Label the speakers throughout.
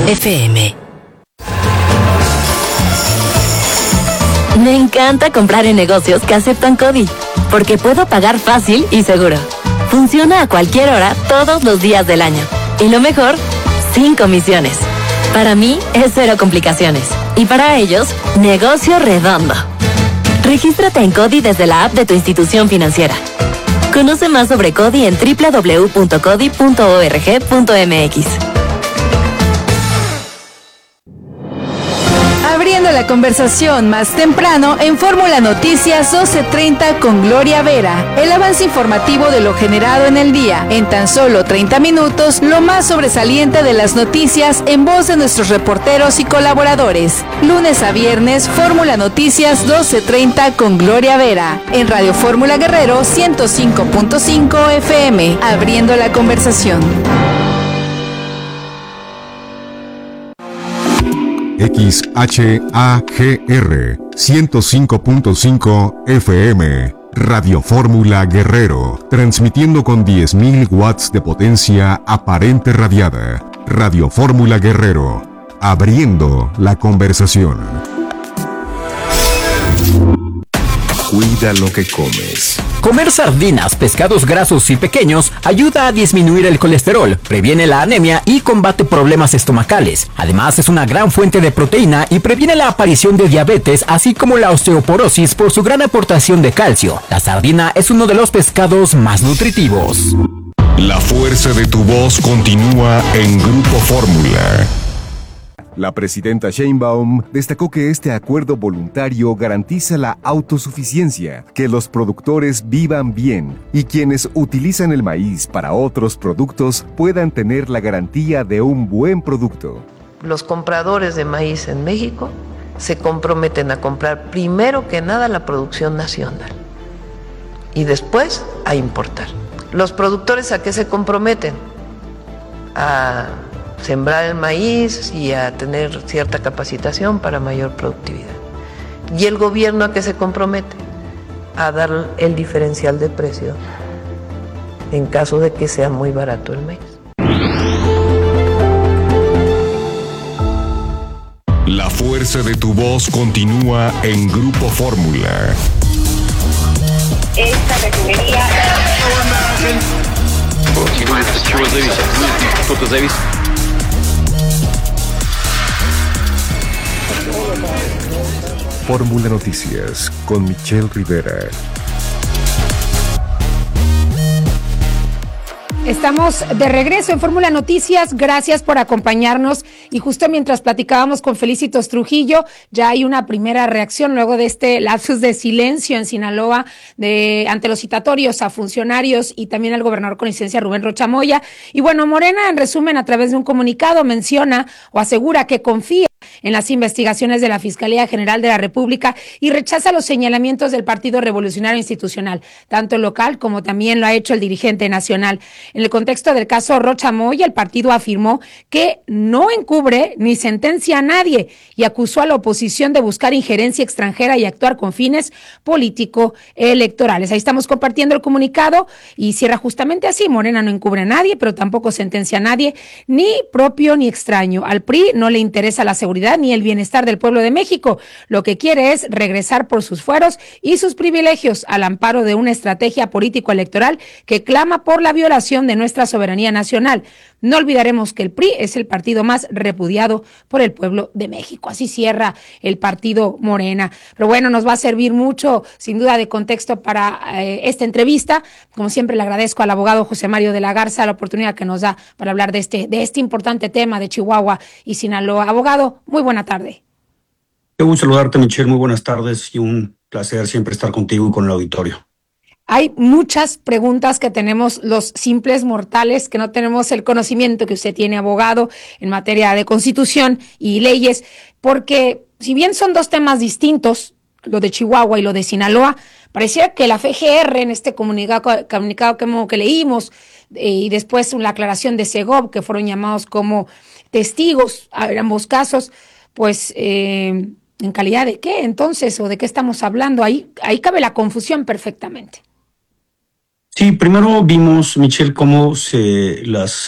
Speaker 1: FM. Me encanta comprar en negocios que aceptan CODI, porque puedo pagar fácil y seguro. Funciona a cualquier hora, todos los días del año. Y lo mejor, sin comisiones. Para mí, es cero complicaciones. Y para ellos, negocio redondo. Regístrate en CODI desde la app de tu institución financiera. Conoce más sobre CODI en www.codi.org.mx.
Speaker 2: Abriendo la conversación más temprano en Fórmula Noticias 12:30 con Gloria Vera. El avance informativo de lo generado en el día. En tan solo 30 minutos, lo más sobresaliente de las noticias en voz de nuestros reporteros y colaboradores. Lunes a viernes, Fórmula Noticias 12:30 con Gloria Vera. En Radio Fórmula Guerrero 105.5 FM. Abriendo la conversación.
Speaker 3: XHAGR 105.5 FM, Radio Fórmula Guerrero, transmitiendo con 10.000 watts de potencia aparente radiada. Radio Fórmula Guerrero, abriendo la conversación. Cuida lo que comes.
Speaker 4: Comer sardinas, pescados grasos y pequeños ayuda a disminuir el colesterol, previene la anemia y combate problemas estomacales. Además, es una gran fuente de proteína y previene la aparición de diabetes, así como la osteoporosis por su gran aportación de calcio. La sardina es uno de los pescados más nutritivos.
Speaker 3: La fuerza de tu voz continúa en Grupo Fórmula. La presidenta Sheinbaum destacó que este acuerdo voluntario garantiza la autosuficiencia, que los productores vivan bien y quienes utilizan el maíz para otros productos puedan tener la garantía de un buen producto.
Speaker 5: Los compradores de maíz en México se comprometen a comprar primero que nada la producción nacional y después a importar. ¿Los productores a qué se comprometen? A sembrar el maíz y a tener cierta capacitación para mayor productividad. ¿Y el gobierno a qué se compromete? A dar el diferencial de precio en caso de que sea muy barato el maíz.
Speaker 3: La fuerza de tu voz continúa en Grupo Fórmula.
Speaker 6: Esta refinería...
Speaker 3: Fórmula Noticias con Michelle Rivera.
Speaker 7: Estamos de regreso en Fórmula Noticias, gracias por acompañarnos y justo mientras platicábamos con Felicitos Trujillo, ya hay una primera reacción luego de este lapsus de silencio en Sinaloa ante los citatorios a funcionarios y también al gobernador con licencia Rubén Rocha Moya. Y bueno, Morena en resumen a través de un comunicado menciona o asegura que confía en las investigaciones de la Fiscalía General de la República y rechaza los señalamientos del Partido Revolucionario Institucional, tanto local como también lo ha hecho el dirigente nacional. En el contexto del caso Rocha Moya, el partido afirmó que no encubre ni sentencia a nadie y acusó a la oposición de buscar injerencia extranjera y actuar con fines político-electorales. Ahí estamos compartiendo el comunicado y cierra justamente así: Morena no encubre a nadie, pero tampoco sentencia a nadie, ni propio ni extraño. Al PRI no le interesa la seguridad ni el bienestar del pueblo de México. Lo que quiere es regresar por sus fueros y sus privilegios al amparo de una estrategia político-electoral que clama por la violación de nuestra soberanía nacional. No olvidaremos que el PRI es el partido más repudiado por el pueblo de México. Así cierra el partido Morena. Pero bueno, nos va a servir mucho, sin duda, de contexto para esta entrevista. Como siempre, le agradezco al abogado José Mario de la Garza la oportunidad que nos da para hablar de este importante tema de Chihuahua y Sinaloa. Abogado, muy buena tarde.
Speaker 8: Un saludarte, Michelle, muy buenas tardes y un placer siempre estar contigo y con el auditorio.
Speaker 7: Hay muchas preguntas que tenemos los simples mortales que no tenemos el conocimiento que usted tiene, abogado, en materia de constitución y leyes, porque si bien son dos temas distintos, lo de Chihuahua y lo de Sinaloa, parecía que la FGR en este comunicado que leímos y después la aclaración de Segov, que fueron llamados como testigos en ambos casos, pues ¿en calidad de qué entonces o de qué estamos hablando? Ahí cabe la confusión perfectamente.
Speaker 8: Sí, primero vimos, Michelle, cómo las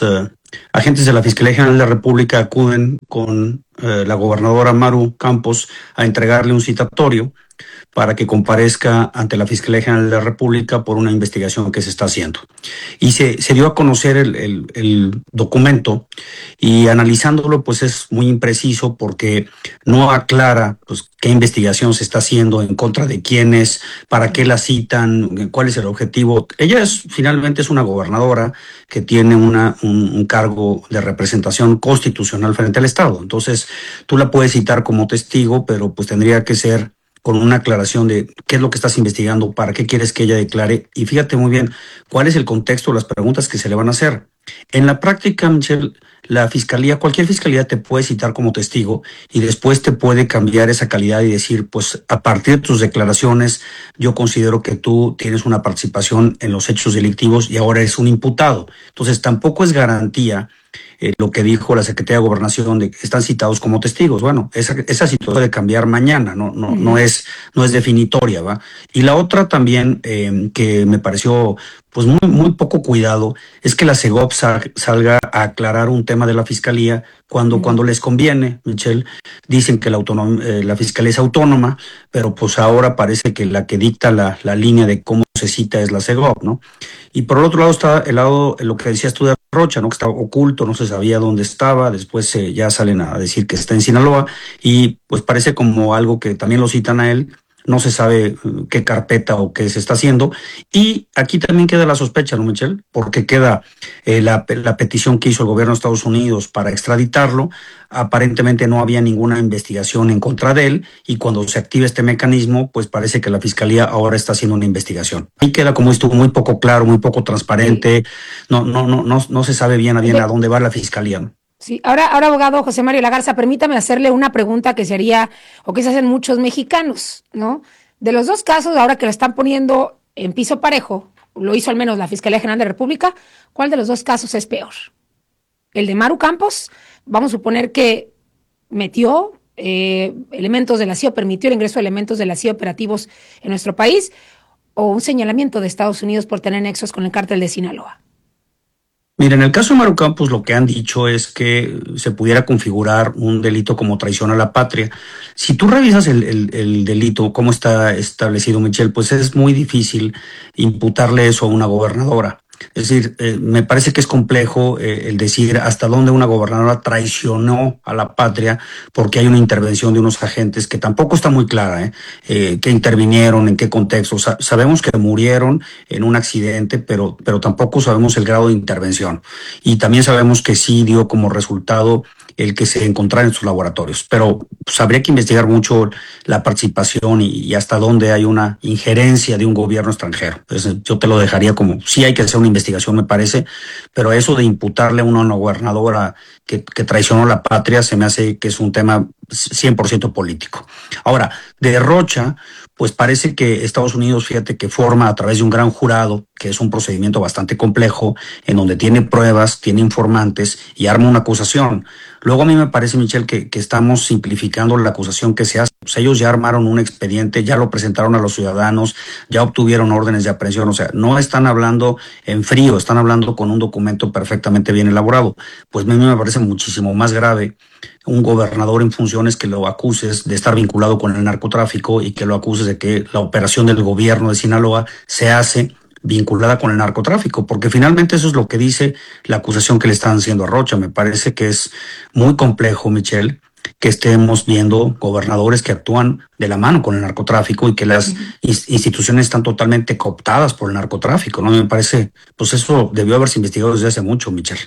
Speaker 8: agentes de la Fiscalía General de la República acuden con la gobernadora Maru Campos a entregarle un citatorio para que comparezca ante la Fiscalía General de la República por una investigación que se está haciendo. Y se dio a conocer el documento, y analizándolo pues es muy impreciso porque no aclara pues qué investigación se está haciendo, en contra de quiénes, para qué la citan, cuál es el objetivo. Ella finalmente es una gobernadora que tiene un cargo de representación constitucional frente al Estado. Entonces tú la puedes citar como testigo, pero pues tendría que ser con una aclaración de qué es lo que estás investigando, para qué quieres que ella declare, y fíjate muy bien cuál es el contexto, las preguntas que se le van a hacer. En la práctica, Michelle, la fiscalía, cualquier fiscalía te puede citar como testigo y después te puede cambiar esa calidad y decir, pues a partir de tus declaraciones yo considero que tú tienes una participación en los hechos delictivos y ahora eres un imputado. Entonces tampoco es garantía lo que dijo la Secretaría de Gobernación de que están citados como testigos. Bueno, esa situación puede cambiar mañana, no es definitoria, ¿va? Y la otra también que me pareció pues muy poco cuidado es que la Segov salga a aclarar un tema de la Fiscalía cuando les conviene. Michelle, dicen que la Fiscalía es autónoma, pero pues ahora parece que la que dicta la línea de cómo se cita es la Segov, ¿no? Y por el otro lado está lo que decías tú de Rocha, ¿no? Que estaba oculto, no se sabía dónde estaba, después ya salen a decir que está en Sinaloa, y pues parece como algo que también lo citan a él. No se sabe qué carpeta o qué se está haciendo. Y aquí también queda la sospecha, ¿no, Michelle? Porque queda la petición que hizo el gobierno de Estados Unidos para extraditarlo. Aparentemente no había ninguna investigación en contra de él, y cuando se activa este mecanismo, pues parece que la Fiscalía ahora está haciendo una investigación. Ahí queda, como estuvo, muy poco claro, muy poco transparente. No se sabe bien a dónde va la Fiscalía, ¿no?
Speaker 7: Sí, ahora, abogado José Mario Lagarza, permítame hacerle una pregunta que se haría o que se hacen muchos mexicanos, ¿no? De los dos casos, ahora que lo están poniendo en piso parejo, lo hizo al menos la Fiscalía General de la República, ¿cuál de los dos casos es peor? ¿El de Maru Campos? Vamos a suponer que metió elementos de la CIA, permitió el ingreso de elementos de la CIA operativos en nuestro país, o un señalamiento de Estados Unidos por tener nexos con el cártel de Sinaloa.
Speaker 8: Mira, en el caso de Maru Campos lo que han dicho es que se pudiera configurar un delito como traición a la patria. Si tú revisas el delito, cómo está establecido, Michelle, pues es muy difícil imputarle eso a una gobernadora. Es decir, me parece que es complejo el decir hasta dónde una gobernadora traicionó a la patria, porque hay una intervención de unos agentes que tampoco está muy clara, que intervinieron, en qué contexto. Sabemos que murieron en un accidente, pero tampoco sabemos el grado de intervención. Y también sabemos que sí dio como resultado el que se encontrara en sus laboratorios. Pero pues, habría que investigar mucho la participación y hasta dónde hay una injerencia de un gobierno extranjero. Entonces, yo te lo dejaría como, sí hay que hacer una investigación, me parece, pero eso de imputarle a una gobernadora que traicionó la patria, se me hace que es un tema 100% político. Ahora, de Rocha, pues parece que Estados Unidos, fíjate que forma a través de un gran jurado, que es un procedimiento bastante complejo, en donde tiene pruebas, tiene informantes y arma una acusación. Luego a mí me parece, Michelle, que estamos simplificando la acusación que se hace. Pues ellos ya armaron un expediente, ya lo presentaron a los ciudadanos, ya obtuvieron órdenes de aprehensión. O sea, no están hablando en frío, están hablando con un documento perfectamente bien elaborado. Pues a mí me parece muchísimo más grave un gobernador en funciones que lo acuses de estar vinculado con el narcotráfico y que lo acuses de que la operación del gobierno de Sinaloa se hace vinculada con el narcotráfico, porque finalmente eso es lo que dice la acusación que le están haciendo a Rocha. Me parece que es muy complejo, Michelle, que estemos viendo gobernadores que actúan de la mano con el narcotráfico y que las instituciones están totalmente cooptadas por el narcotráfico, ¿no? Me parece, pues eso debió haberse investigado desde hace mucho, Michelle.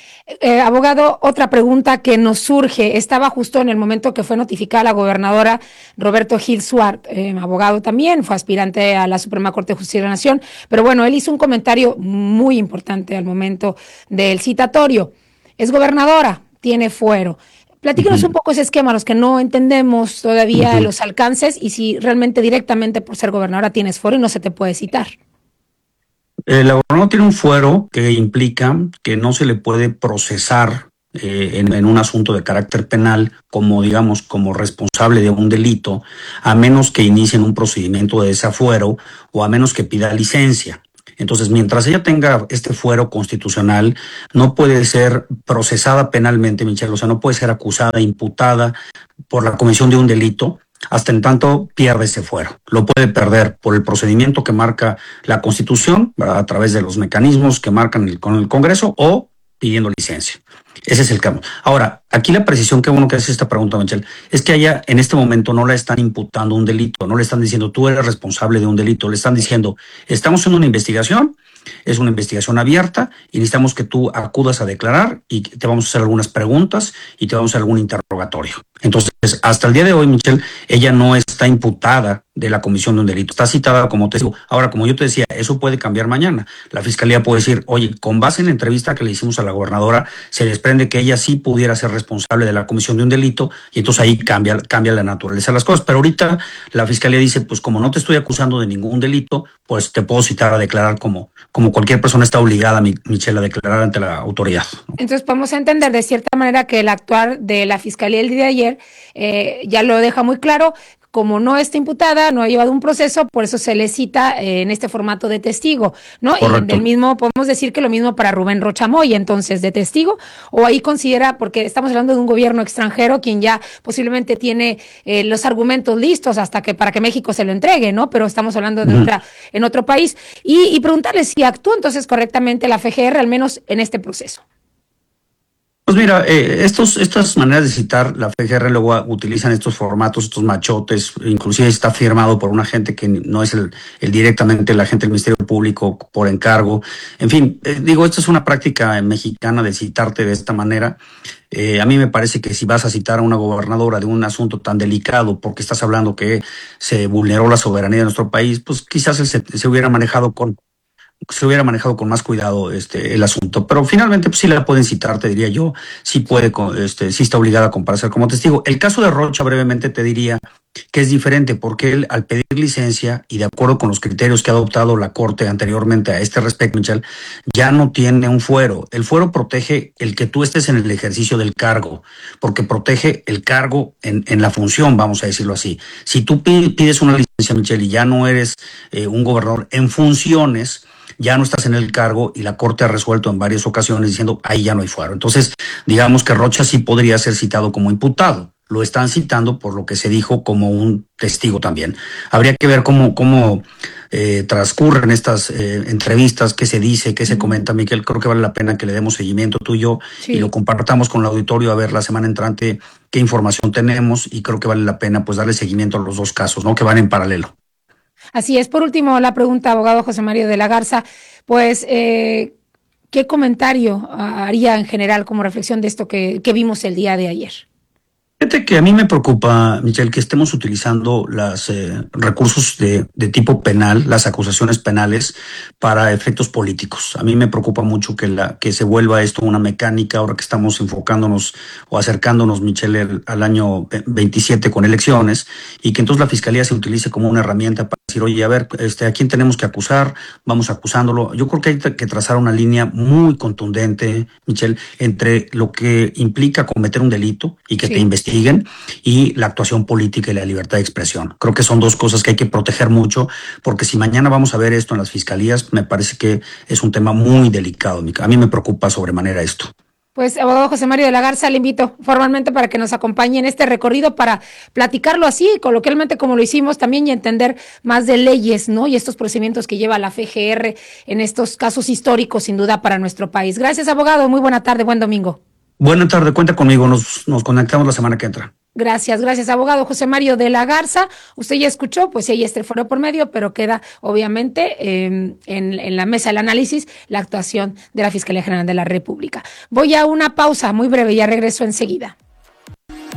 Speaker 7: Abogado, otra pregunta que nos surge, estaba justo en el momento que fue notificada la gobernadora Roberto Gil Suart, abogado también, fue aspirante a la Suprema Corte de Justicia de la Nación, pero bueno, él hizo un comentario muy importante al momento del citatorio. Es gobernadora, tiene fuero. Platícanos un poco ese esquema, los que no entendemos todavía los alcances y si realmente directamente por ser gobernadora tienes fuero y no se te puede citar.
Speaker 8: La gobernadora tiene un fuero que implica que no se le puede procesar en un asunto de carácter penal como, digamos, como responsable de un delito, a menos que inicien un procedimiento de desafuero o a menos que pida licencia. Entonces, mientras ella tenga este fuero constitucional, no puede ser procesada penalmente, Michelle, o sea, no puede ser acusada, imputada por la comisión de un delito, hasta en tanto pierde ese fuero. Lo puede perder por el procedimiento que marca la Constitución, ¿verdad?, a través de los mecanismos que marcan con el Congreso, o pidiendo licencia. Ese es el cambio. Ahora, aquí la precisión, qué bueno que haces esta pregunta, Michelle, es que a ella en este momento no la están imputando un delito, no le están diciendo tú eres responsable de un delito, le están diciendo estamos en una investigación, es una investigación abierta y necesitamos que tú acudas a declarar y te vamos a hacer algunas preguntas y te vamos a hacer algún interrogatorio. Entonces, hasta el día de hoy, Michelle, ella no está imputada de la comisión de un delito, está citada como testigo. Ahora, como yo te decía, eso puede cambiar mañana. La fiscalía puede decir, oye, con base en la entrevista que le hicimos a la gobernadora, se desprende que ella sí pudiera ser responsable de la comisión de un delito, y entonces ahí cambia la naturaleza de las cosas. Pero ahorita la fiscalía dice, pues como no te estoy acusando de ningún delito, pues te puedo citar a declarar como cualquier persona está obligada, Michelle, a declarar ante la autoridad, ¿no?
Speaker 7: Entonces podemos entender de cierta manera que el actuar de la fiscalía el día de ayer ya lo deja muy claro. Como no está imputada, no ha llevado un proceso, por eso se le cita en este formato de testigo, ¿no?
Speaker 8: Correcto.
Speaker 7: Y del mismo, podemos decir que lo mismo para Rubén Rocha Moya, entonces, de testigo, o ahí considera, porque estamos hablando de un gobierno extranjero, quien ya posiblemente tiene los argumentos listos hasta que para que México se lo entregue, ¿no? Pero estamos hablando de en otro país. Y preguntarle si actúa entonces correctamente la FGR, al menos en este proceso.
Speaker 8: Pues mira, estas maneras de citar, la FGR luego utilizan estos formatos, estos machotes, inclusive está firmado por un agente que no es el directamente el agente del Ministerio Público por encargo. En fin, digo, esto es una práctica mexicana de citarte de esta manera. A mí me parece que si vas a citar a una gobernadora de un asunto tan delicado, porque estás hablando que se vulneró la soberanía de nuestro país, pues quizás se hubiera manejado con más cuidado el asunto, pero finalmente pues sí la pueden citar, te diría yo, sí puede, sí está obligada a comparecer como testigo. El caso de Rocha, brevemente te diría que es diferente, porque él, al pedir licencia y de acuerdo con los criterios que ha adoptado la Corte anteriormente a este respecto, Michelle, ya no tiene un fuero. El fuero protege el que tú estés en el ejercicio del cargo, porque protege el cargo en la función, vamos a decirlo así. Si tú pides una licencia, Michelle, y ya no eres un gobernador en funciones, ya no estás en el cargo, y la Corte ha resuelto en varias ocasiones diciendo ahí ya no hay fuero. Entonces, digamos que Rocha sí podría ser citado como imputado. Lo están citando por lo que se dijo como un testigo también. Habría que ver cómo transcurren estas entrevistas, qué se dice, qué se comenta, Miquel. Creo que vale la pena que le demos seguimiento tú y yo, y lo compartamos con el auditorio a ver la semana entrante qué información tenemos, y creo que vale la pena pues darle seguimiento a los dos casos, ¿no?, que van en paralelo.
Speaker 7: Así es. Por último, la pregunta, abogado José Mario de la Garza, pues, ¿qué comentario haría en general como reflexión de esto que vimos el día de ayer?
Speaker 8: Fíjate que a mí me preocupa, Michelle, que estemos utilizando los recursos de tipo penal, las acusaciones penales, para efectos políticos. A mí me preocupa mucho que se vuelva esto una mecánica ahora que estamos enfocándonos o acercándonos, Michelle, al año 27 con elecciones, y que entonces la Fiscalía se utilice como una herramienta para decir, oye, a ver, ¿a quién tenemos que acusar? Vamos acusándolo. Yo creo que hay que trazar una línea muy contundente, Michelle, entre lo que implica cometer un delito y que te investiguen, y la actuación política y la libertad de expresión. Creo que son dos cosas que hay que proteger mucho, porque si mañana vamos a ver esto en las fiscalías, me parece que es un tema muy delicado. A mí me preocupa sobremanera esto.
Speaker 7: Pues, abogado José Mario de la Garza, le invito formalmente para que nos acompañe en este recorrido para platicarlo así, coloquialmente como lo hicimos también, y entender más de leyes, ¿no?, y estos procedimientos que lleva la FGR en estos casos históricos, sin duda, para nuestro país. Gracias, abogado. Muy buena tarde, buen domingo.
Speaker 8: Buena tarde, cuenta conmigo, nos conectamos la semana que entra.
Speaker 7: Gracias, abogado José Mario de la Garza. Usted ya escuchó, pues ahí está el foro por medio, pero queda obviamente en la mesa del análisis la actuación de la Fiscalía General de la República. Voy a una pausa muy breve, ya regreso enseguida.